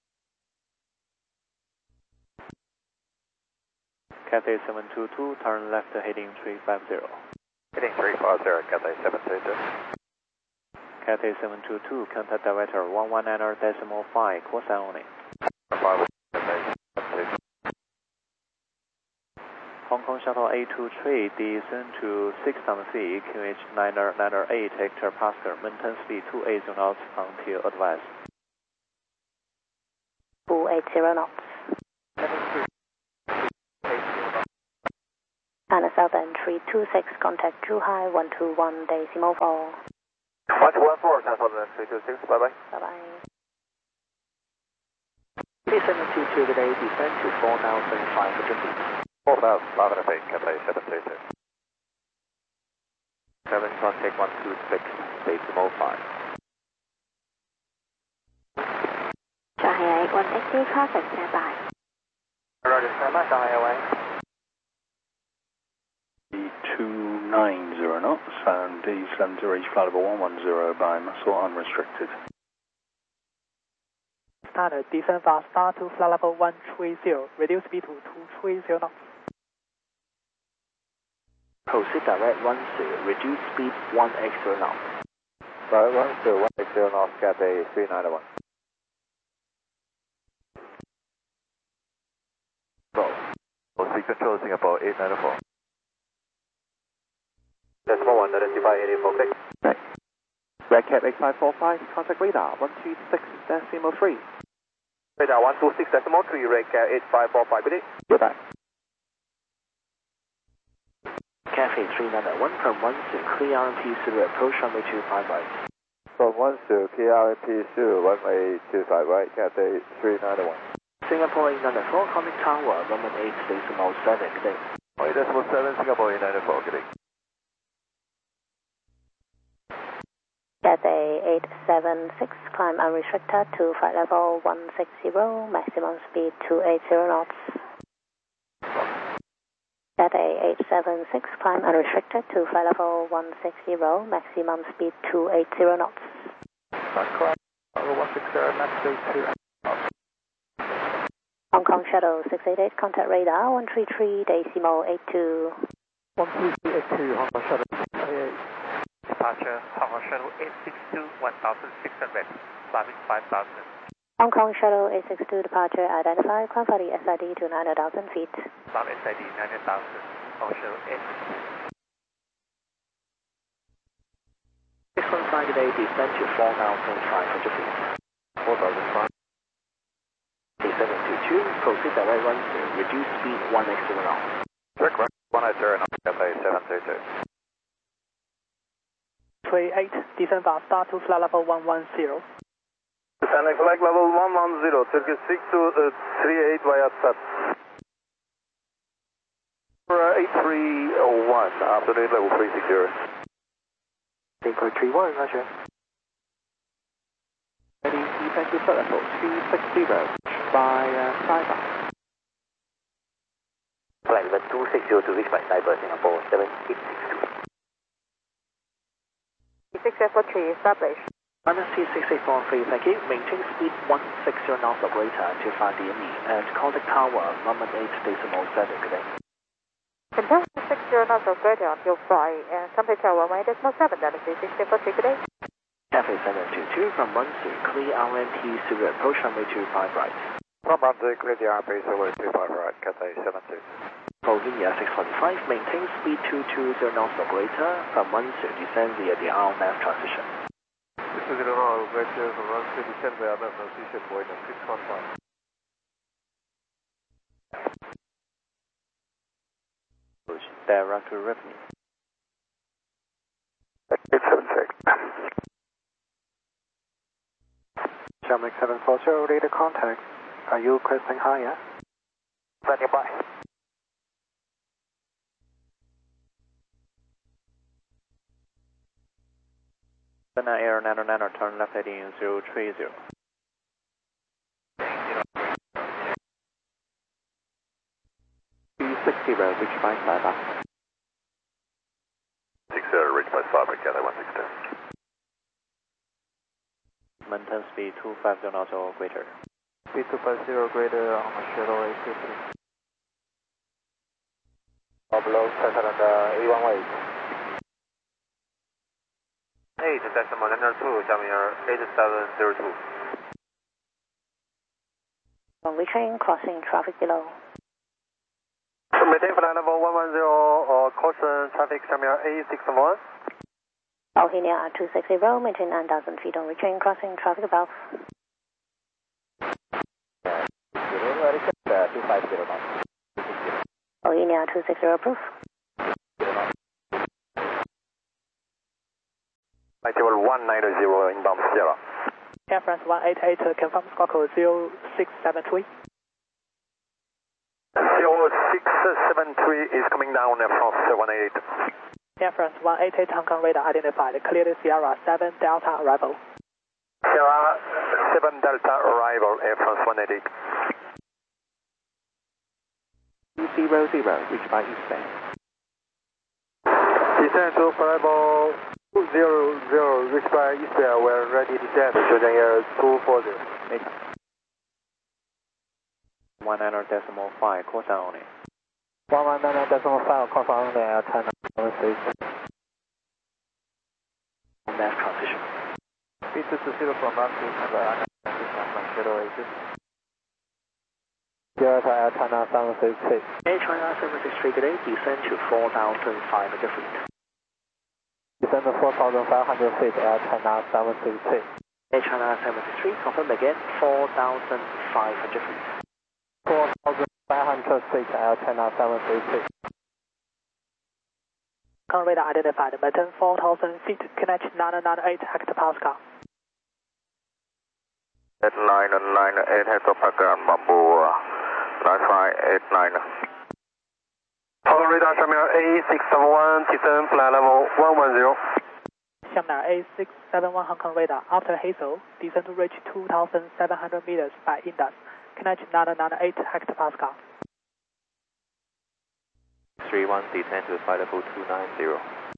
Cathay seven two two, turn left heading three five zero. Heading three five zero, Cathay seven two two. Cathay seven two two, contact director one one nine decimal five, call sign only. five, Cathay seven two two. Hong Kong Shuttle A two three, descend to six thousand feet, Q H nine nine eight, Hector Pascal, maintain speed two eighty knots until advised. two eight eighty knots. And Southern three two six, contact Too High one two one decimal four. one two one four, Southern three two six, bye bye. Bye bye. P seven two two today, descend to four thousand five hundred feet. four thousand five hundred feet, Cathay seven two two. seven, contact one two six, decimal five. Shanghai eight one six zero, traffic, stand by. Roger, stand by, Shanghai Airway. two nine zero knots and descend to reach flight level one one zero by muscle unrestricted. Standard, descend fast, start to flight level one three zero, reduce speed to two three zero knots. Proceed direct one zero, reduce speed one eighty knots. Direct one zero, one eighty knots, Cathay three ninety-one. Roll. Sea Control Singapore eight ninety-four. Decimal one, identify eighty-four, click. Right. Red Cap eight five four five, contact radar one two six decimal three. Radar one two six decimal three, Red Cap eight five four five, ready? Goodbye. Cathay three ninety-one from one zero, clear R M P zero, approach runway two five right. From one zero, clear R M P zero, runway two five right, Cathay three ninety-one. Singapore eight ninety-four, contact tower, runway eight decimal seven, good day. eight decimal seven, Singapore eight ninety-four, good day. Cathay eight seven six, climb unrestricted to flight level one sixty, maximum speed two eighty knots. Cathay eight seven six, climb unrestricted to flight level one sixty, maximum speed two eighty knots. That's correct. Level one sixty, max speed two eighty knots. Hong Kong Shuttle six eight eight, contact radar one three three decimal eight two. one three three eight two, Hong Kong Shuttle six eight eight. Departure, Hong Kong Shuttle eight six two, one thousand six hundred, climbing five thousand. Hong Kong Shuttle eight six two, departure identified, climb for the S I D to nine thousand feet. Climb S I D nine thousand, Hong Kong Shuttle eight six two. six one five today, descend to four thousand five hundred feet. four thousand five. P seven two two, proceed direct one zero, reduce speed one eighty knots. Check right, one eighty knots, Cathay seven two two. three eight, descend fast, start to flight level one one zero. Descending flight level one one zero, Turkish six two three eight via S A T. eight three one, afternoon level three six zero. Inquiry three one, roger. Ready, descend to flight level two sixty by uh, Cyber. Flight level two sixty to reach by Cyber, Singapore seven eight six two. six eight four three, established. Minus T six eight four three, thank you. Maintain speed one sixty knots or greater to find D M E and contact tower runway eight decimal seven, good day. Contact sixty knots or greater until flight and contact tower runway decimal seven, that is six eight four three, good day. Cathay seven two two from one zero, clear R M P zero, approach runway two five right. From one zero, clear the R M P zero, two five right, Cathay seven two. Bolivia six forty-five, maintain speed two two zero knots or greater from one zero, descend via the R M F transition. two zero knots or greater from one zero, descend via R M F transition, Boeing six one five. Direct to revenue. eight seven six. Jamaica seven four zero, radar contact. Are you requesting higher? Standing by. China Air nano nano, turn left heading zero three zero. two sixty, reach by Cyber. six zero, reach by Cyber, Cathay one six two. Maintain speed two five zero knots or greater. Speed two five zero greater on the shuttle eight fifty. Below, President A one eight. eight decimal nine two, Jamir eight seven zero two. Runway train crossing traffic below. Maintain flight level one one zero, uh, caution traffic, Jamir A six one. Alhinia two sixty, maintain nine thousand feet on retrain crossing traffic above. two five zero knots. Bohemia two six zero, proof. Table one nine zero inbound Sierra. Air France one eight eight, confirm squawk code zero six seven three. zero six seven three is coming down Air France one eight eight. Air France one eight eight, Hong Kong radar identified, cleared Sierra seven Delta arrival. Sierra seven Delta arrival, Air France one eight eight. zero zero, reached by Eastern. Descend to level two zero zero, reached by Eastern, we're ready to descend, Shenzhen Air two four zero. one nine decimal five, call sign only. one one nine decimal five, call sign only, Air China seven six. Mass transition. B two two zero from runway two, from zero eight. Delta Air China seven six six. Air China seven six three, today descend to four thousand five hundred feet. Descend to four thousand five hundred feet, Air China seven six six. Air China seven six three, confirm again, four thousand five hundred feet. four thousand five hundred feet, Air China seven six six. Hong Kong radar identified, maintain four thousand feet, Q N H nine nine eight hectopascal. eight nine nine eight hectopascal, Bamboo nine five eight nine. Hong Kong radar terminal A six seven one, descend flight level one one zero. Xiamen A six seven one Hong Kong radar, after Hazel, descend to reach two thousand seven hundred meters by Indus, Q N H nine nine eight hectopascal. three one, descend to flight level two nine zero.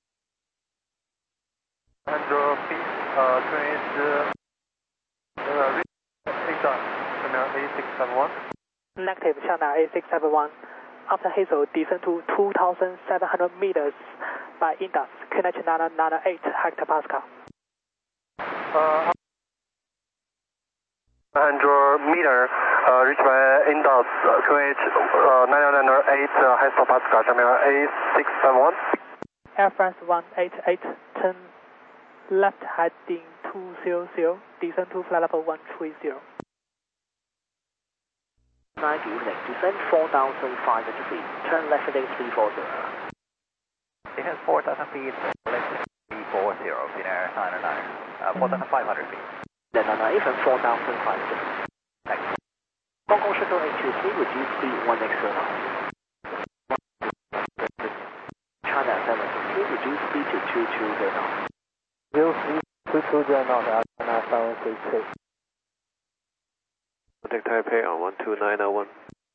one hundred feet, uh, train is, uh, reach Indus, terminal A six seven one. Negative, Xiamen A six seven one. After Hazel, descend to two thousand seven hundred meters by Indus, Q N H nine nine eight hectopascal. Uh, one hundred meter, uh, reached by Indus, Q H uh, nine nine eight uh, hectopascal, terminal A six seven one. Air France one eight eight, turn left heading two zero zero, descend to flight level one three zero. Good evening, descend four thousand five hundred feet, turn left heading three four zero. Descend four thousand feet, left three four zero, in air nine nine, uh, four thousand five hundred feet. Then on even four thousand five hundred feet. Thanks. Hong Kong Shuttle eight two three, reduce speed one X zero knots. China seven six three, reduce speed to two two zero knots. Reduce speed two two zero knots, Air China seven six six. Contact Taipei on one two nine zero one.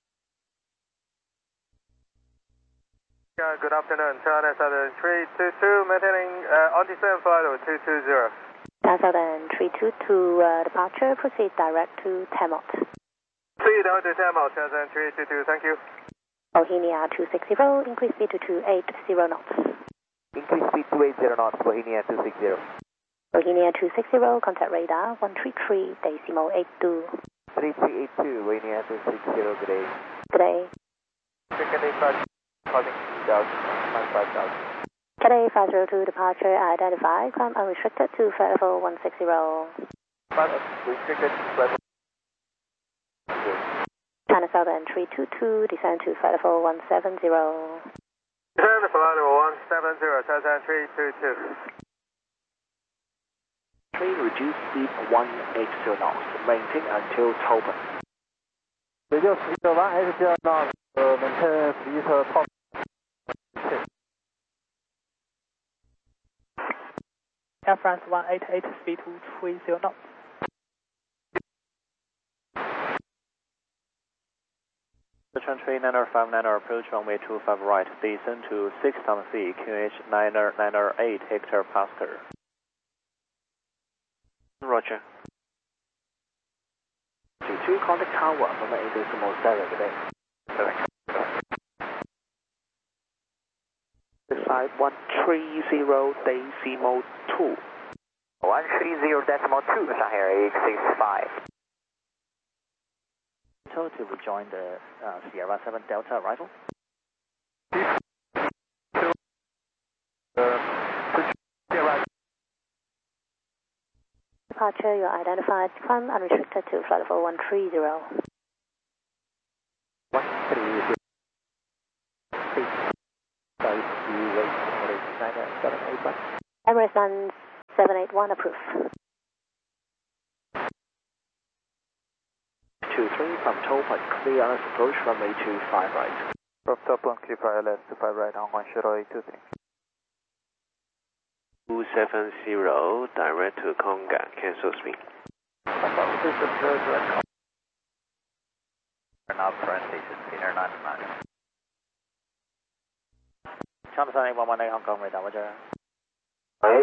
Yeah, good afternoon, China seven three two two, maintaining uh, on descent flight level two two zero. Southern three two two, uh, departure, proceed direct to Tamot. Proceed down to Tamot, China three two two, thank you. Bohemia two six zero, increase speed to two eight zero knots. Increase speed two eight zero knots, Bohemia two six zero. Bohemia two six zero, contact radar one three three, decimal eight two. three three eight two, Bohemia two six zero, good day. Good day. Second flight, calling five thousand. Cathay five zero two, departure identified, climb unrestricted to flight level one six zero. Restricted level. China Southern three two two, descend to flight level one seven zero. Descend to flight level one seven zero, China three two two. Train reduce speed one eight zero knots, maintain until Tauben. Reduce speed one eight zero knots, uh, maintain speed top. Air France one eight eight, speed two three zero knots. Sichuan train nine five nine approach runway two five right, descend to six thousand feet, Q H nine nine eight hectopascal. Roger. G two, contact tower, number eight decimal seven, good day. Decide one three zero decimal two. one three zero decimal two, Shanghai eight six five. To rejoin the uh, Sierra seven Delta arrival. Departure, you are identified, climb unrestricted to flight level one three zero. one Emirates nine seven eight one, approve. two three from toll point, clear on approach runway two five right. From top point, clear for L S two five right, Hong Kong Shuttle eight two three. two seven zero, direct to Konga, cancel speed. Now current station, inner nine nine. China seven eight one one eight Hong Kong radar, Roger. Right.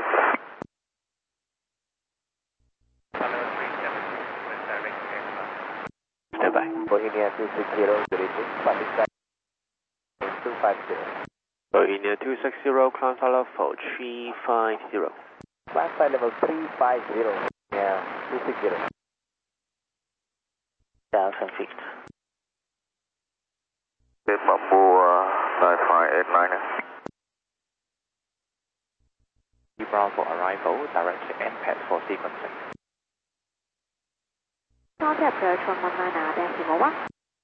Stand by. Bohemia two six zero, good evening, Pakistan two five zero. Bohemia two six zero, climb flight level for three five zero. Climb flight level three five zero, yeah, two six zero. Down ten feet. Bamboo nine five eight nine. Bravo arrival, direct to N P A D for sequencing. North approach one one nine, decimal one.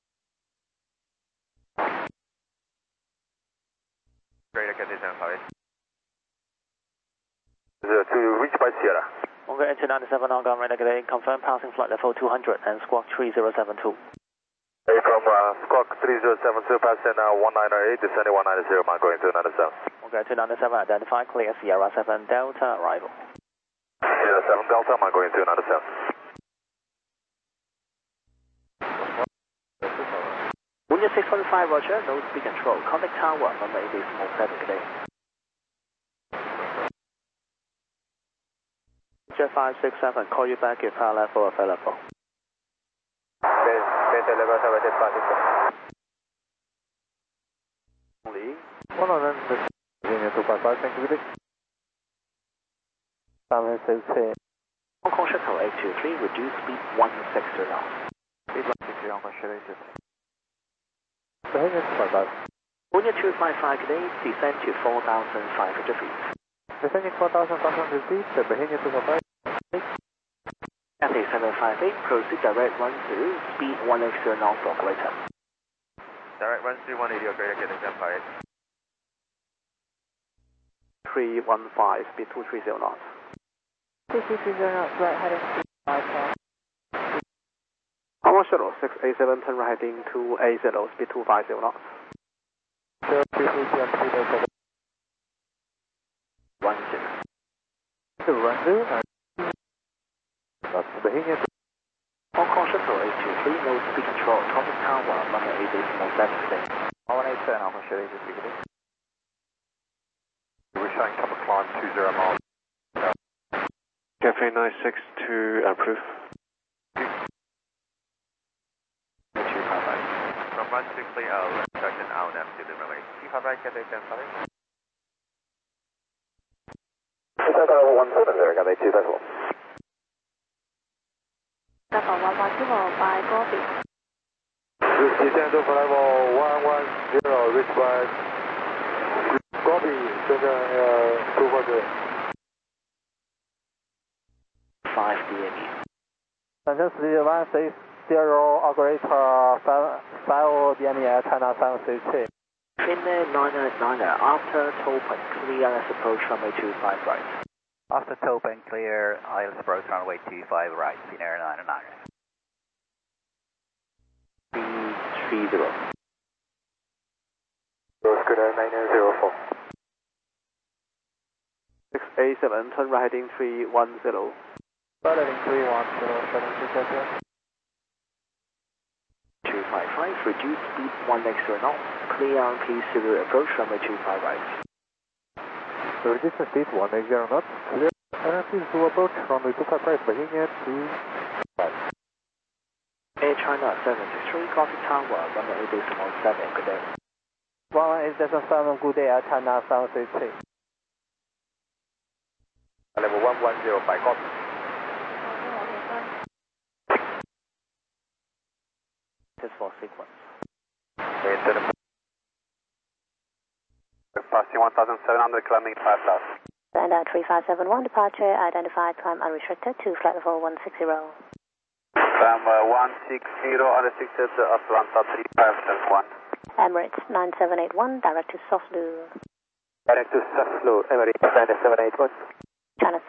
Great, get this info. To reach by Sierra. Longer engine ninety-seven Hong Kong radar, good day. Confirm passing flight level two hundred and squawk three zero seven two. Hey, from uh, Squawk three zero seven two, passing uh, one nine eight, descending one ninety, I'm going to ninety-seven. Okay, two ninety-seven, identify, clear Sierra seven Delta arrival. Sierra seven Delta, I'm going to ninety-seven. Wind six one five, Roger, no speed control, contact tower, runway decimal seven, good day. Jet five six seven, call you back if power level available. Beta level seven jet five six seven. One on them, Bohemia two five five, thank you, good day. San Jose. Hong Kong Shuttle eight two three, reduce speed one six zero. Speed one six zero, Hong Kong Shuttle eight two three. Bohemia two five five. Bohemia two five five, good day, descend to four thousand five hundred feet. Descending four thousand five hundred feet, Bohemia two five five. Cathay seven five eight, proceed direct one through, speed one eighty knots or greater. Direct one through one eighty or greater, get this five. three one five, speed two three zero knots. two three zero knots, right heading to five five. Hong Kong Shuttle six eight seven, turn right heading two eight zero, speed two five zero knots. zero three three seven three seven. one zero. To run through, that's Bohemia. Hong Kong Shuttle eight two three, no speed control, contact tower, runway eight decimal seven, good day. one eight seven, Hong Kong Shuttle eight two three, good day. We're showing cover climb two zero miles. Cafe nine six two, approve. two five five. From one two three zero, section out and to the runway. two five five, get this five. one seven zero, got two five one. Level one one zero by Gobi. Descend to level one one zero, reach by Gobi, two hundred. five D M E. Sentence one six zero, operator five D M E at China seven six three. Finnair nine nine nine, after toll point, clear I L S approach runway two five right. After toll point clear, I L S approach runway two five right, Finnair nine nine. three three zero. Scooter nine zero four. six eight seven, turn right heading three one zero. Heading three one zero, seven six seven. two five five, reduce speed one extra knots, clear on P zero approach runway two five right. So reduce speed one eighty knots, clear and please to approach runway two five right, Bohemia two five. Air China seven six three, contact tower, runway eight decimal seven, good day. one eight seven, good day, Air China seven six three. Level one one zero, by copy. This for sequence. Passing one thousand seven hundred, climbing five thousand. Standard three five seven one, departure, identified, climb unrestricted to flight level one six zero. Climb uh, one six zero, unrestricted, Atlanta three five seven one. Emirates nine seven eight one, direct to Softlu. Direct to Saslo, Emirates, China seven eight one. China